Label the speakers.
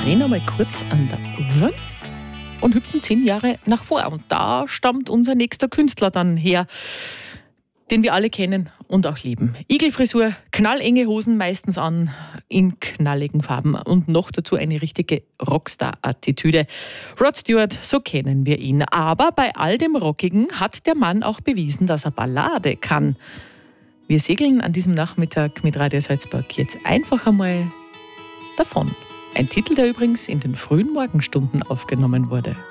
Speaker 1: drehen einmal kurz an der Uhr und hüpfen 10 Jahre nach vor. Und da stammt unser nächster Künstler dann her, den wir alle kennen und auch lieben. Igelfrisur, knallenge Hosen meistens an, in knalligen Farben und noch dazu eine richtige Rockstar-Attitüde. Rod Stewart, so kennen wir ihn. Aber bei all dem Rockigen hat der Mann auch bewiesen, dass er Ballade kann. Wir segeln an diesem Nachmittag mit Radio Salzburg jetzt einfach einmal davon. Ein Titel, der übrigens in den frühen Morgenstunden aufgenommen wurde.